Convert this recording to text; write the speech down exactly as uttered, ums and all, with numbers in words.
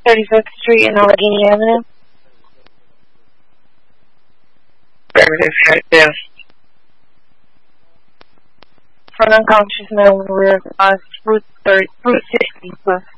thirty-fifth Street and Allegheny Avenue. Affirmative, head down. For an unconscious man with a rear of Route thirty, Route sixty, please.